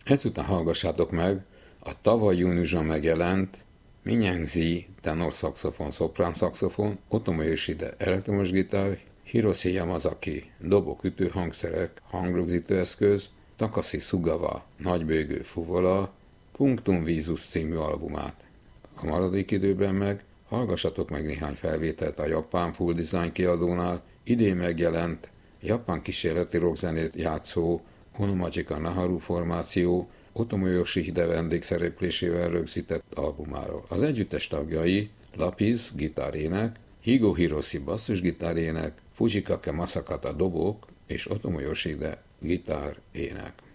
Ezután hallgassátok meg a tavaly júniusban megjelent Mingyang Zi tenorszaxofon, szoprán-szaxofon, Otomo Yoshida elektromos gitár, Hiroshi Yamazaki dobok-ütő hangszerek, hangrögzítőeszköz, Takashi Sugawa nagybőgő fuvola, Punctum Visus című albumát. A maradék időben meg hallgassatok meg néhány felvételt a japán Full Design kiadónál, idén megjelent japán kísérleti rockzenét játszó Onomajika Naharu formáció Otomo Yoshihide vendégszereplésével rögzített albumáról. Az együttes tagjai Lapis gitárének, Higo Hiroshi basszusgitárének, Fujikake Masakata dobok és Otomo Yoshihide gitárének.